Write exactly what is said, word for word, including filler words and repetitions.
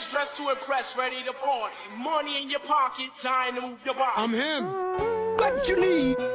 fresh, dressed to impress, ready to party. Money in your pocket, time to move your body. I'm him. What you need?